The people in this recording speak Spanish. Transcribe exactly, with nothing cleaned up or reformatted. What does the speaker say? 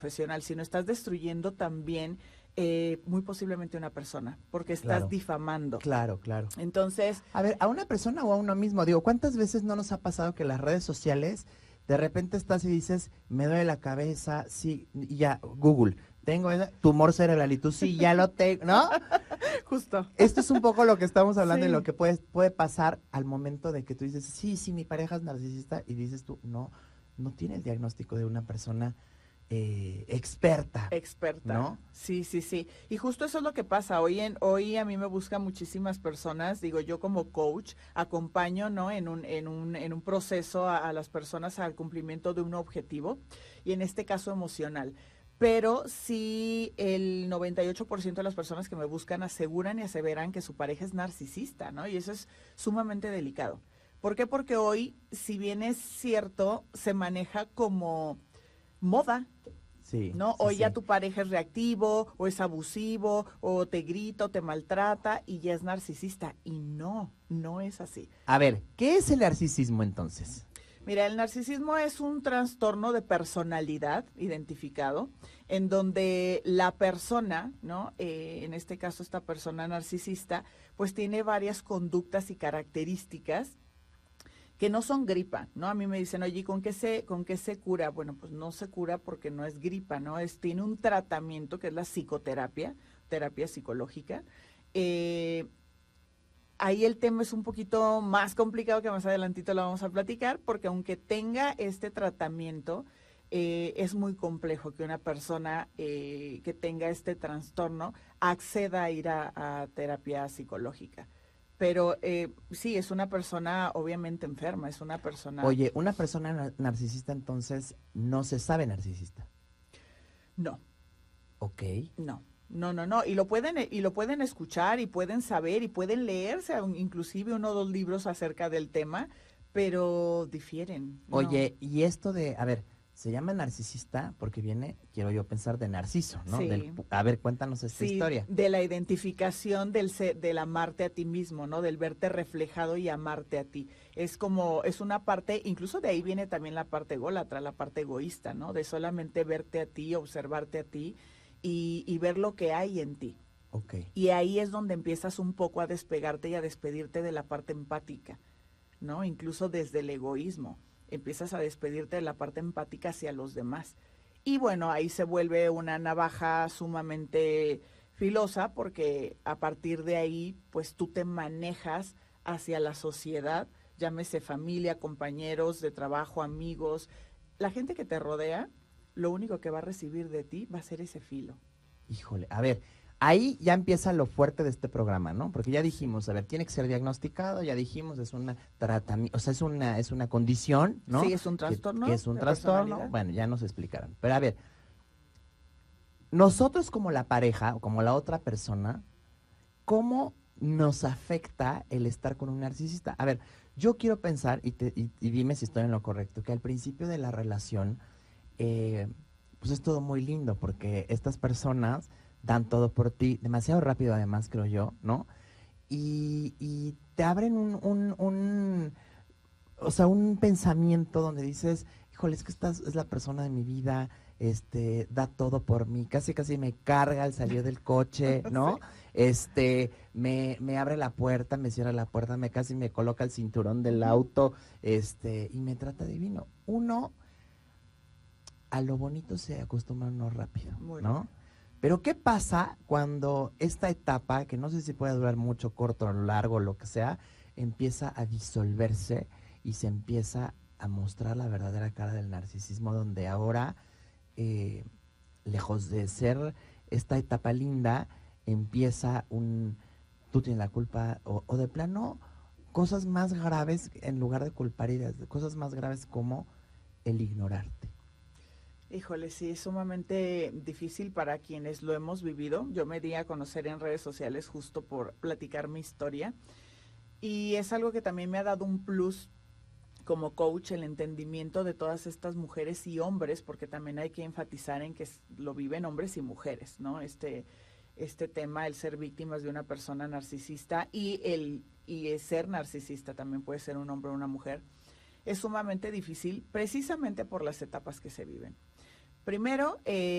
profesional, sino estás destruyendo también eh, muy posiblemente una persona, porque estás Claro. difamando. Claro, claro. Entonces, A ver, a una persona o a uno mismo, digo, ¿cuántas veces no nos ha pasado que las redes sociales, de repente estás y dices, me duele la cabeza, sí, y ya, Google, tengo esa- tumor cerebral, y tú sí, ya lo tengo, ¿no? justo. Esto es un poco lo que estamos hablando y Sí. lo que puede, puede pasar al momento de que tú dices, sí, sí, mi pareja es narcisista, y dices tú, no, no tiene el diagnóstico de una persona eh, experta, Experta. ¿no? Sí, sí, sí. Y justo eso es lo que pasa. Hoy en hoy a mí me buscan muchísimas personas, digo, yo como coach acompaño, ¿no? En un en un en un proceso a, a las personas al cumplimiento de un objetivo y en este caso emocional. Pero sí, el noventa y ocho por ciento de las personas que me buscan aseguran y aseveran que su pareja es narcisista, ¿no? Y eso es sumamente delicado. ¿Por qué? Porque hoy, si bien es cierto, se maneja como moda, Sí, ¿no? sí, O ya sí. tu pareja es reactivo, o es abusivo, o te grita, o te maltrata, y ya es narcisista. Y no, no es así. A ver, ¿qué es el narcisismo entonces? Mira, el narcisismo es un trastorno de personalidad identificado, en donde la persona, ¿no? Eh, en este caso esta persona narcisista, pues tiene varias conductas y características que no son gripa, ¿no? A mí me dicen, oye, ¿con qué se, con qué se cura? Bueno, pues no se cura porque no es gripa, ¿no? Es, tiene un tratamiento que es la psicoterapia, terapia psicológica. Eh, ahí el tema es un poquito más complicado, que más adelantito lo vamos a platicar, porque aunque tenga este tratamiento, eh, es muy complejo que una persona eh, que tenga este trastorno acceda a ir a, a terapia psicológica. Pero eh, sí, es una persona obviamente enferma, es una persona... Oye, una persona nar- narcisista entonces no se sabe narcisista. No, Ok. no, no, no, no. Y lo pueden, y lo pueden escuchar y pueden saber y pueden leerse inclusive uno o dos libros acerca del tema, pero difieren, no. Oye, y esto de, a ver, se llama narcisista porque viene, quiero yo pensar, de Narciso, ¿no? Del, Sí, pu- a ver, cuéntanos esta sí, historia. de la identificación del, se- del amarte a ti mismo, ¿no? Del verte reflejado y amarte a ti. Es como, es una parte, incluso de ahí viene también la parte ególatra, la parte egoísta, ¿no? De solamente verte a ti, observarte a ti y, y ver lo que hay en ti. Ok. Y ahí es donde empiezas un poco a despegarte y a despedirte de la parte empática, ¿no? Incluso desde el egoísmo. Empiezas a despedirte de la parte empática hacia los demás. Y bueno, ahí se vuelve una navaja sumamente filosa porque a partir de ahí, pues tú te manejas hacia la sociedad, llámese familia, compañeros de trabajo, amigos. La gente que te rodea, lo único que va a recibir de ti va a ser ese filo. Híjole, a ver, ahí ya empieza lo fuerte de este programa, ¿no? Porque ya Sí. dijimos, a ver, tiene que ser diagnosticado, ya dijimos, es una tratamiento, o sea, es una, es una condición, ¿no? Sí, es un Que, que trastorno es un de trastorno, personalidad. bueno, ya nos explicaron. Pero a ver, nosotros como la pareja o como la otra persona, ¿cómo nos afecta el estar con un narcisista? A ver, yo quiero pensar, y, te, y, y dime si estoy en lo correcto, que al principio de la relación, eh, pues es todo muy lindo, porque estas personas dan todo por ti, demasiado rápido además, creo yo, ¿no? Y, y te abren un, un, un, o sea, un pensamiento donde dices, híjole, es que esta es la persona de mi vida, este, da todo por mí, casi casi me carga al salir del coche, Sí. ¿no? Este, me, me abre la puerta, me cierra la puerta, me casi me coloca el cinturón del Ujú. auto, este, y me trata divino. Uno, a lo bonito se acostumbra uno rápido, Muy ¿no? rápido. Pero ¿qué pasa cuando esta etapa, que no sé si puede durar mucho, corto, largo, lo que sea, empieza a disolverse y se empieza a mostrar la verdadera cara del narcisismo, donde ahora, eh, lejos de ser esta etapa linda, empieza un, tú tienes la culpa, o, o de plano, cosas más graves, en lugar de culpar y de, cosas más graves como el ignorarte. Híjole, sí, es sumamente difícil para quienes lo hemos vivido. Yo me di a conocer en redes sociales justo por platicar mi historia y es algo que también me ha dado un plus como coach, el entendimiento de todas estas mujeres y hombres, porque también hay que enfatizar en que lo viven hombres y mujeres, ¿no? Este, este tema, el ser víctimas de una persona narcisista y el, y el ser narcisista también puede ser un hombre o una mujer, es sumamente difícil precisamente por las etapas que se viven. Primero, eh,